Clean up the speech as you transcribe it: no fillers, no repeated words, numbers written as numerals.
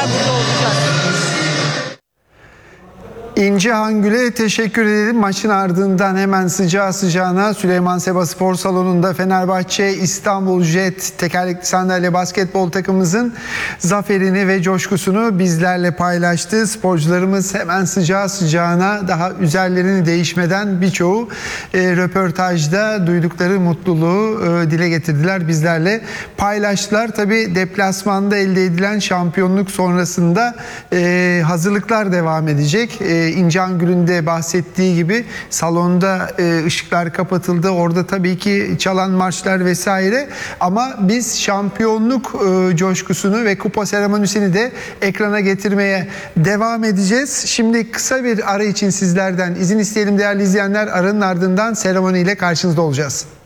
bizler burada olacağız. İnci Hangül'e teşekkür edelim. Maçın ardından hemen sıcağı sıcağına Süleyman Seba Spor Salonu'nda Fenerbahçe İstanbul Jet tekerlekli sandalye basketbol takımımızın zaferini ve coşkusunu bizlerle paylaştı. Sporcularımız hemen sıcağı sıcağına, daha üzerlerini değişmeden birçoğu röportajda duydukları mutluluğu dile getirdiler. Bizlerle paylaştılar. Tabii deplasmanda elde edilen şampiyonluk sonrasında hazırlıklar devam edecek. İnci Hangül'ün de bahsettiği gibi salonda ışıklar kapatıldı. Orada tabii ki çalan marşlar vesaire, ama biz şampiyonluk coşkusunu ve kupa seremonisini de ekrana getirmeye devam edeceğiz. Şimdi kısa bir ara için sizlerden izin isteyelim değerli izleyenler. Aranın ardından seremoniyle karşınızda olacağız.